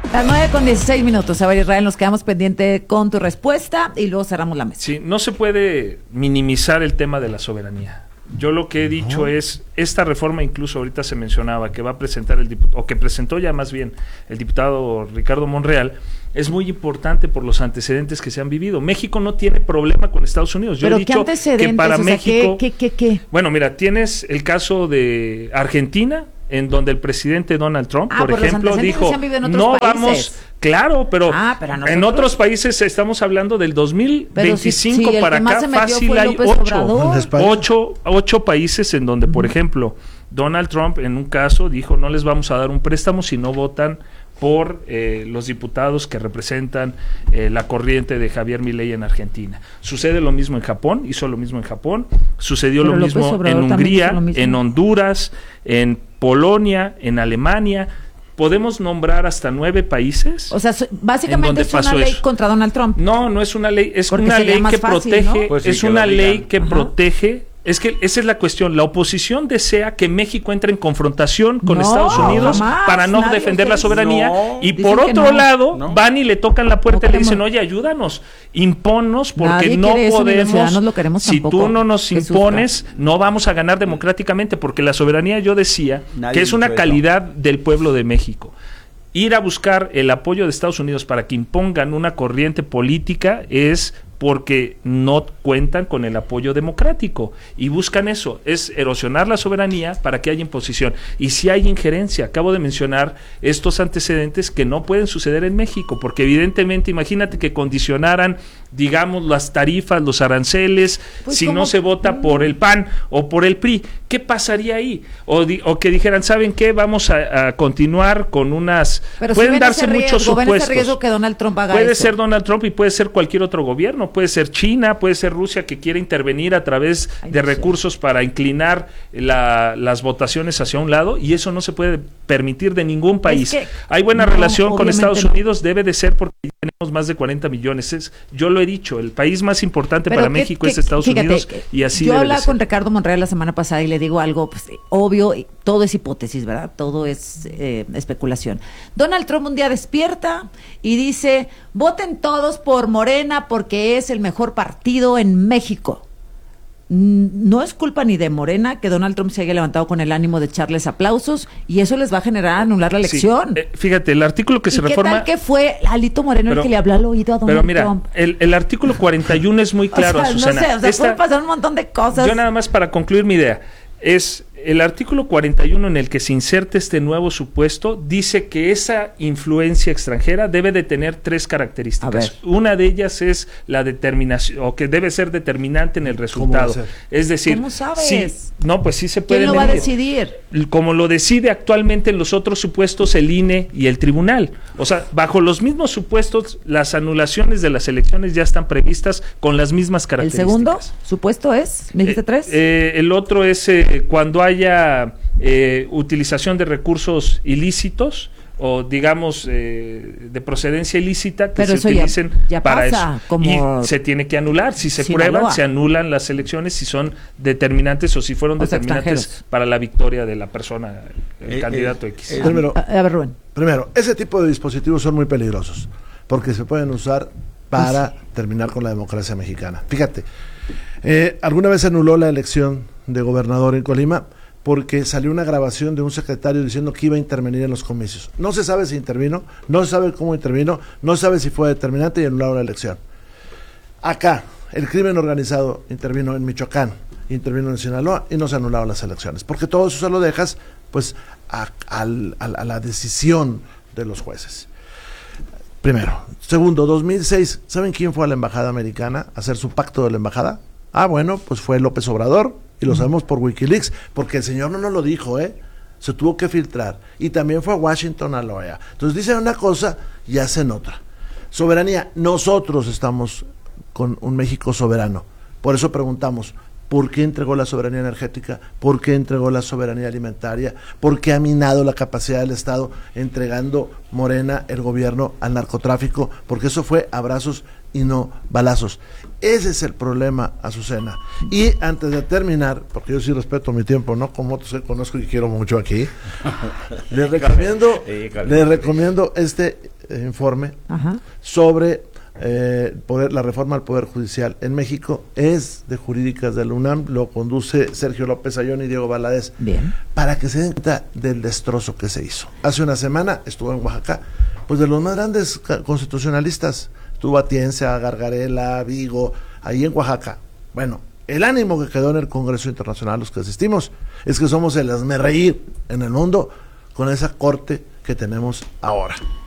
Las 9:16. A ver, Israel, nos quedamos pendiente con tu respuesta y luego cerramos la mesa. Sí, no se puede minimizar el tema de la soberanía. Yo lo que he dicho es, esta reforma incluso ahorita se mencionaba que va a presentar el diputado, o que presentó ya más bien el diputado Ricardo Monreal, es muy importante por los antecedentes que se han vivido. México no tiene problema con Estados Unidos. Yo ¿Pero he dicho qué antecedentes? que para O sea, México... ¿Qué? Bueno, mira, tienes el caso de Argentina, en donde el presidente Donald Trump, por ejemplo, dijo, no vamos... Claro, pero en otros países estamos hablando del 2025 si para acá, fácil hay 8 países en donde, por ejemplo, Donald Trump en un caso dijo, no les vamos a dar un préstamo si no votan por los diputados que representan la corriente de Javier Milei en Argentina. Sucede lo mismo en Japón, hizo lo mismo en Japón, sucedió lo mismo en Hungría, en Honduras, en Polonia, en Alemania. Podemos nombrar hasta 9 países. O sea, básicamente es una ley contra Donald Trump. No es una ley, es una ley que protege, ¿no? Pues sí, es una ley que protege. Es que esa es la cuestión. La oposición desea que México entre en confrontación con Estados Unidos para no defender la soberanía. Y por otro lado, van y le tocan la puerta y le dicen, oye, ayúdanos, imponnos, porque no podemos. Si tú no nos impones, no vamos a ganar democráticamente, porque la soberanía, yo decía, que es una calidad del pueblo de México. Ir a buscar el apoyo de Estados Unidos para que impongan una corriente política es porque no cuentan con el apoyo democrático y buscan eso, es erosionar la soberanía para que haya imposición. Y si hay injerencia, acabo de mencionar estos antecedentes que no pueden suceder en México, porque evidentemente, imagínate que condicionaran, digamos, las tarifas, los aranceles, pues si no se vota por el PAN o por el PRI, ¿qué pasaría ahí? O que dijeran, ¿saben qué? Vamos a continuar con unas... Pero pueden si darse muchos supuestos. Ese riesgo que Donald Trump haga puede eso. ser Donald Trump y puede ser cualquier otro gobierno, puede ser China, puede ser Rusia que quiere intervenir a través de recursos para inclinar las votaciones hacia un lado, y eso no se puede permitir de ningún país. Hay buena relación con Estados Unidos, debe de ser porque tenemos más de 40 millones. Yo lo he dicho, el país más importante para México es Estados Unidos, y así debe de ser. Yo hablaba con Ricardo Monreal la semana pasada y le digo algo pues, obvio, todo es hipótesis, ¿verdad? Todo es especulación. Donald Trump un día despierta y dice, voten todos por Morena porque es el mejor partido en México. No es culpa ni de Morena que Donald Trump se haya levantado con el ánimo de echarles aplausos, y eso les va a generar anular la elección. Sí. Fíjate, el artículo que se reforma... ¿Qué tal que fue Alito Moreno el que le habló al oído a Donald Trump? El artículo 41 es muy claro, Azucena. No sé, pueden pasar un montón de cosas. Yo nada más para concluir mi idea, es el artículo 41 en el que se inserta este nuevo supuesto, dice que esa influencia extranjera debe de tener 3 características. Una de ellas es la determinación, o que debe ser determinante en el resultado. Es decir, ¿cómo sabes? Sí se puede ¿Quién lo va a decidir? Como lo decide actualmente en los otros supuestos el INE y el tribunal. O sea, bajo los mismos supuestos, las anulaciones de las elecciones ya están previstas con las mismas características. ¿El segundo supuesto es? ¿Me dijiste 3? El otro es cuando haya utilización de recursos ilícitos o digamos de procedencia ilícita que se utilicen ya para pasa, eso, y se tiene que anular. Si se prueban, se anulan las elecciones si son determinantes o si fueron determinantes para la victoria de la persona, el candidato X. A ver, Rubén. Primero, ese tipo de dispositivos son muy peligrosos porque se pueden usar para terminar con la democracia mexicana. Fíjate, alguna vez se anuló la elección de gobernador en Colima porque salió una grabación de un secretario diciendo que iba a intervenir en los comicios. No se sabe si intervino, no se sabe cómo intervino, no se sabe si fue determinante y anularon la elección. Acá, el crimen organizado intervino en Michoacán, intervino en Sinaloa y no se anularon las elecciones, porque todo eso se lo dejas pues a la decisión de los jueces. Primero. Segundo, 2006, ¿saben quién fue a la embajada americana a hacer su pacto de la embajada? Bueno, pues fue López Obrador, y lo sabemos por Wikileaks, porque el señor no nos lo dijo, se tuvo que filtrar, y también fue a Washington, a la OEA. Entonces dicen una cosa y hacen otra. Soberanía, nosotros estamos con un México soberano, por eso preguntamos, ¿por qué entregó la soberanía energética? ¿Por qué entregó la soberanía alimentaria? ¿Por qué ha minado la capacidad del Estado entregando Morena, el gobierno, al narcotráfico? Porque eso fue abrazos y no balazos. Ese es el problema, Azucena. Y antes de terminar, porque yo sí respeto mi tiempo, ¿no? Como otros conozco y quiero mucho aquí, les recomiendo este informe sobre la reforma al Poder Judicial en México. Es de Jurídicas de la UNAM, lo conduce Sergio López Ayón y Diego Valadez. Bien. Para que se den cuenta del destrozo que se hizo. Hace una semana estuvo en Oaxaca, pues de los más grandes constitucionalistas. Estuvo Atienza, Gargarela, Vigo, ahí en Oaxaca. Bueno, el ánimo que quedó en el Congreso Internacional, los que asistimos, es que somos el hazmerreír en el mundo con esa corte que tenemos ahora.